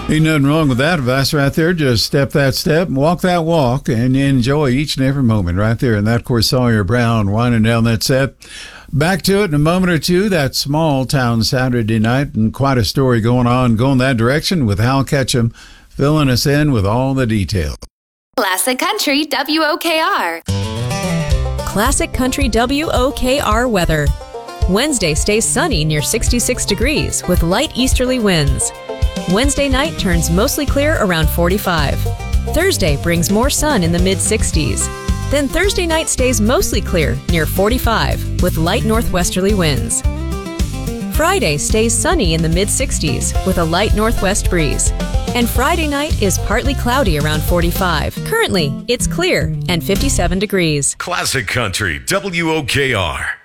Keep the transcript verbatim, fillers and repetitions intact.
Ain't nothing wrong with that advice right there. Just step that step and walk that walk and enjoy each and every moment right there. And that, of course, Sawyer Brown winding down that set. Back to it in a moment or two. That Small Town Saturday night, and quite a story going on, going that direction with Hal Ketchum filling us in with all the details. Classic Country W O K R. Classic Country W O K R weather. Wednesday stays sunny near sixty-six degrees with light easterly winds. Wednesday night turns mostly clear around forty-five. Thursday brings more sun in the mid-sixties. Then Thursday night stays mostly clear near forty-five with light northwesterly winds. Friday stays sunny in the mid-sixties with a light northwest breeze. And Friday night is partly cloudy around forty-five. Currently, it's clear and fifty-seven degrees. Classic Country W O K R.